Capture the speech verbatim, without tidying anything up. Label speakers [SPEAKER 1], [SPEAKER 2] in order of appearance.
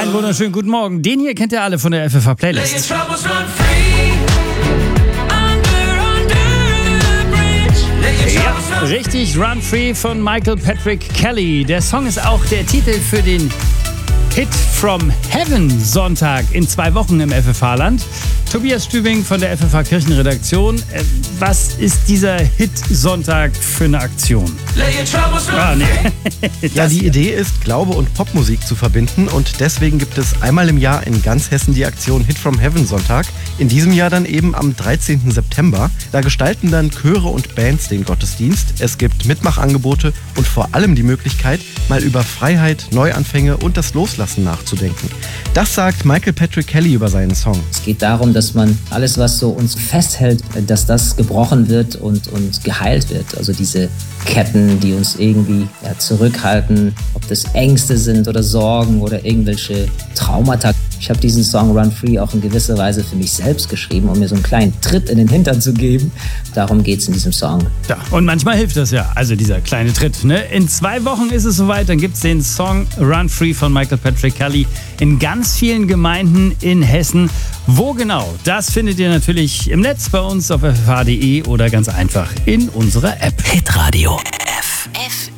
[SPEAKER 1] Einen wunderschönen guten Morgen. Den hier kennt ihr alle von der F F H-Playlist. Ja, richtig, Run Free von Michael Patrick Kelly. Der Song ist auch der Titel für den Hit from Heaven Sonntag in zwei Wochen im F F H-Land. Tobias Stübing von der F F H-Kirchenredaktion. Was ist dieser Hit Sonntag für eine Aktion? Ah, nee.
[SPEAKER 2] Ja, die Idee ist, Glaube und Popmusik zu verbinden und deswegen gibt es einmal im Jahr in ganz Hessen die Aktion Hit from Heaven Sonntag. In diesem Jahr dann eben am dreizehnten September. Da gestalten dann Chöre und Bands den Gottesdienst. Es gibt Mitmachangebote und vor allem die Möglichkeit, mal über Freiheit, Neuanfänge und das Loslassen nachzudenken. Das sagt Michael Patrick Kelly über seinen Song.
[SPEAKER 3] Es geht darum, dass man alles, was so uns festhält, dass das gebrochen wird und, und geheilt wird. Also diese Ketten, die uns irgendwie ja, zurückhalten, ob das Ängste sind oder Sorgen oder irgendwelche Traumata. Ich habe diesen Song Run Free auch in gewisser Weise für mich selbst geschrieben, um mir so einen kleinen Tritt in den Hintern zu geben. Darum geht es in diesem Song.
[SPEAKER 1] Ja, und manchmal hilft das ja, also dieser kleine Tritt. Ne? In zwei Wochen ist es soweit, dann gibt es den Song Run Free von Michael Patrick Kelly in ganz vielen Gemeinden in Hessen. Wo genau? Das findet ihr natürlich im Netz bei uns auf f f h punkt d e oder ganz einfach in unserer App.
[SPEAKER 4] Hitradio F F